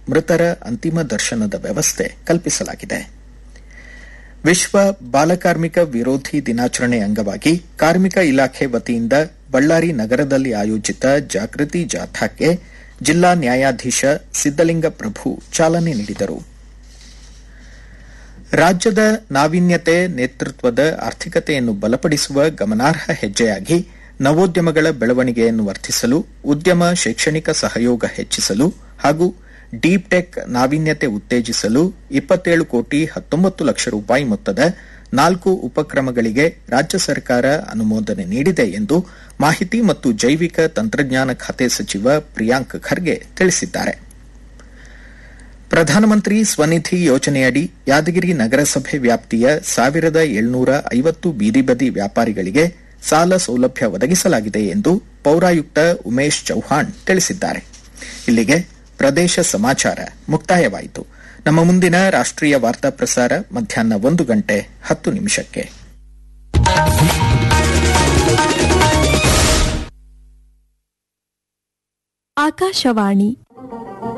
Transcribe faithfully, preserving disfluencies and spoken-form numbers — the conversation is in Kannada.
ಮೃತರ ಅಂತಿಮ ದರ್ಶನದ ವ್ಯವಸ್ಥೆ ಕಲ್ಪಿಸಲಾಗಿದೆ. ವಿಶ್ವ ಬಾಲಕಾರ್ಮಿಕ ವಿರೋಧಿ ದಿನಾಚರಣೆ ಅಂಗವಾಗಿ ಕಾರ್ಮಿಕ ಇಲಾಖೆ ವತಿಯಿಂದ ಬಳ್ಳಾರಿ ನಗರದಲ್ಲಿ ಆಯೋಜಿತ ಜಾಗೃತಿ ಜಾಥಾಕ್ಕೆ ಜಿಲ್ಲಾ ನ್ಯಾಯಾಧೀಶ ಸಿದ್ದಲಿಂಗ ಪ್ರಭು ಚಾಲನೆ ನೀಡಿದರು. ರಾಜ್ಯದ ನಾವೀನ್ಯತೆ ನೇತೃತ್ವದ ಆರ್ಥಿಕತೆಯನ್ನು ಬಲಪಡಿಸುವ ಗಮನಾರ್ಹ ಹೆಜ್ಜೆಯಾಗಿ ನವೋದ್ಯಮಗಳ ಬೆಳವಣಿಗೆಯನ್ನು ವರ್ಧಿಸಲು, ಉದ್ಯಮ ಶೈಕ್ಷಣಿಕ ಸಹಯೋಗ ಹೆಚ್ಚಿಸಲು ಹಾಗೂ ಡೀಪ್ ಟೆಕ್ ನಾವೀನ್ಯತೆ ಉತ್ತೇಜಿಸಲು ಇಪ್ಪತ್ತೇಳು ಕೋಟಿ ಹತ್ತೊಂಬತ್ತು ಲಕ್ಷ ರೂಪಾಯಿ ಮೊತ್ತದ ನಾಲ್ಕು ಉಪಕ್ರಮಗಳಿಗೆ ರಾಜ್ಯ ಸರ್ಕಾರ ಅನುಮೋದನೆ ನೀಡಿದೆ ಎಂದು ಮಾಹಿತಿ ಮತ್ತು ಜೈವಿಕ ತಂತ್ರಜ್ಞಾನ ಖಾತೆ ಸಚಿವ ಪ್ರಿಯಾಂಕ್ ಖರ್ಗೆ ತಿಳಿಸಿದ್ದಾರೆ. ಪ್ರಧಾನಮಂತ್ರಿ ಸ್ವನಿಧಿ ಯೋಜನೆಯಡಿ ಯಾದಗಿರಿ ನಗರಸಭೆ ವ್ಯಾಪ್ತಿಯ ಸಾವಿರದ ಏಳ್ನೂರ ಐವತ್ತು ಬೀದಿ ಬದಿ ವ್ಯಾಪಾರಿಗಳಿಗೆ ಸಾಲ ಸೌಲಭ್ಯ ಒದಗಿಸಲಾಗಿದೆ ಎಂದು ಪೌರಾಯುಕ್ತ ಉಮೇಶ್ ಚೌಹಾಣ್ ತಿಳಿಸಿದ್ದಾರೆ. ಇಲ್ಲಿಗೆ ಪ್ರದೇಶ ಸಮಾಚಾರ ಮುಕ್ತಾಯವಾಯಿತು. ನಮ್ಮ ಮುಂದಿನ ರಾಷ್ಟ್ರೀಯ ವಾರ್ತಾ ಪ್ರಸಾರ ಮಧ್ಯಾಹ್ನ ಒಂದು ಗಂಟೆ ಹತ್ತು ನಿಮಿಷಕ್ಕೆ. ಆಕಾಶವಾಣಿ